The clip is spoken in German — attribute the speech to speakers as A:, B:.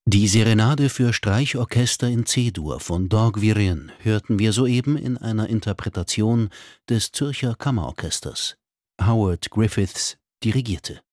A: Die Serenade für Streichorchester in C-Dur von Dogvyrien hörten wir soeben in einer Interpretation des Zürcher Kammerorchesters. Howard Griffiths dirigierte